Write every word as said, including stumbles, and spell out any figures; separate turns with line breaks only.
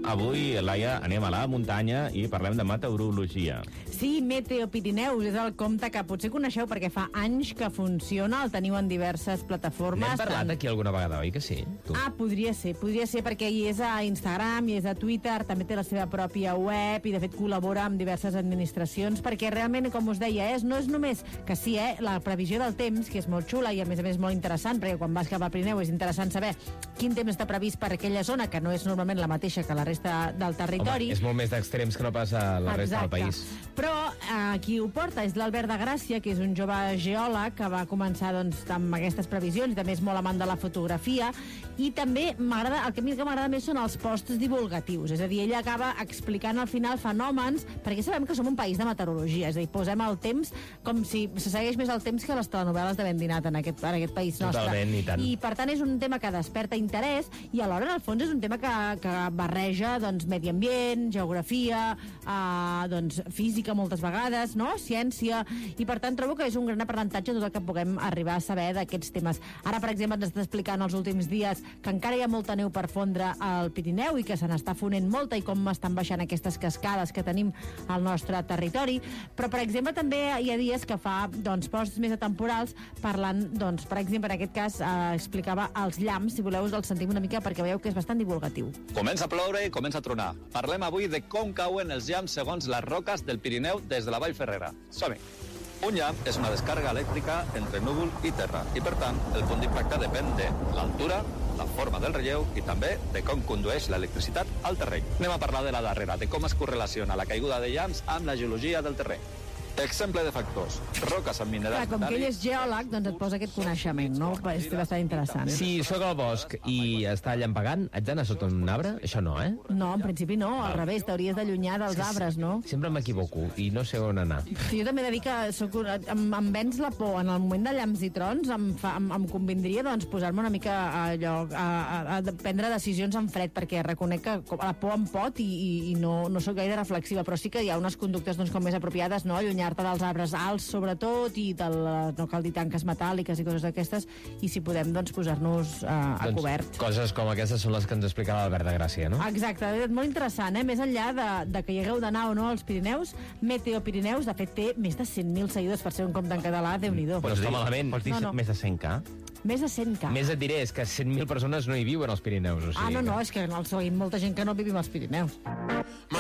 avui, Laia, anem a la muntanya i parlem de meteorologia.
Sí, Meteo Pirineus és el compte que potser coneixeu perquè fa anys que funciona, el teniu en diverses plataformes.
N'hem parlat tant... aquí alguna vegada, oi que sí? Tu.
Ah, podria ser, podria ser perquè hi és a Instagram, hi és a Twitter, també té la seva pròpia web i de fet col·labora amb diverses administracions perquè realment, com us deia, és, no és només que sí, eh, la previsió del temps, que és molt xula i a més a més molt interessant, perquè quan vas cap al Pirineu és interessant saber quin temps està previst per aquella zona, que no és normalment la mateixa que la resta del territori.
Home, és molt més d'extrems que no pas a la
Exacte.
Resta del país.
Però eh, qui ho porta és l'Albert de Gràcia, que és un jove geòleg que va començar doncs, amb aquestes previsions, també és molt amant de la fotografia, i també m'agrada, el que a mi m'agrada més són els posts divulgatius, és a dir, ell acaba explicant al final fenòmens, perquè sabem que som un país de meteorologia, és a dir, posem el temps com si se segueix més el temps que les telenovel·les de ben dinat en aquest, en aquest país nostre.
Totalment, i tant.
I per tant és un tema que desperta interès i alhora en el fons és un tema que, que barreja doncs, medi ambient, geografia, eh, doncs, física moltes vegades, no? Ciència, i per tant trobo que és un gran aprenentatge tot el que puguem arribar a saber d'aquests temes. Ara, per exemple, ens està explicant els últims dies que encara hi ha molta neu per fondre al Pirineu i que se n'està fonent molta i com estan baixant aquestes cascades que tenim al nostre territori, però per exemple també hi ha dies que fa doncs, posts més atemporals parlant, doncs, per exemple, en aquest cas eh, explicava els llamps, si voleu us els sentim una mica perquè veieu que és bastant divulgatiu.
Comença a ploure i comença a tronar. Parlem avui de com cauen els llamps segons les roques del Pirineu des de la Vall Ferrera. Som-hi! Un llamp és una descàrrega elèctrica entre núvol i terra i, per tant, el punt d'impacte depèn de l'altura, la forma del relleu i també de com condueix l'electricitat al terreny. Anem a parlar de la darrera, de com es correlaciona la caiguda de llamps amb la geologia del terreny. Exemple de factors. Roques amb minerals...
Clar, com que ell és geòleg, doncs et posa aquest coneixement, no? És bastant interessant.
Si sóc al bosc i està llampegant, haig d'anar sota un arbre? Això no, eh?
No, en principi no, al revés, t'hauries d'allunyar dels arbres, no?
Sempre m'equivoco i no sé on anar.
Sí, jo també he de dir que soc, em, em venç la por. En el moment de llamps i trons em, fa, em, em convindria doncs, posar-me una mica a, allò, a, a, a prendre decisions en fred, perquè reconec que la por em pot i, i, i no, no sóc gaire reflexiva, però sí que hi ha unes conductes doncs, com més apropiades, no? Allunyar-te dels arbres alts, sobretot, i de la, no cal dir tanques metàl·liques i coses d'aquestes, i si podem, doncs, posar-nos uh, a
doncs,
cobert.
Coses com aquestes són les que ens explicava l'Albert de Gràcia, no?
Exacte, molt interessant, eh? Més enllà de, de que hi hagueu d'anar o no als Pirineus, Meteo Pirineus, de fet, té més de cent mil seguidors per ser un compte en català, Déu-n'hi-do.
Pues no està malament.
Pots dir
No, no.
més de cent K?
Més de cent K.
Més et diré, és que cent mil persones no hi viuen als Pirineus. O sigui
Ah, no,
que...
no, és que no, seguim molta gent que no vivim als Pirineus.